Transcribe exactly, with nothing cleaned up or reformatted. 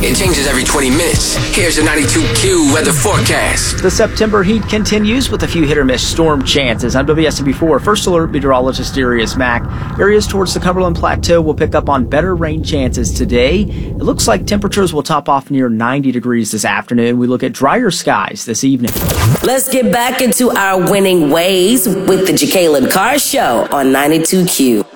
It changes every twenty minutes. Here's your ninety-two Q weather forecast. The September heat continues with a few hit-or-miss storm chances. I'm W S M B four First Alert Meteorologist Darius Mack. Areas towards the Cumberland Plateau will pick up on better rain chances today. It looks like temperatures will top off near ninety degrees this afternoon. We look at drier skies this evening. Let's get back into our winning ways with the Jacqueline Carr Show on ninety-two Q.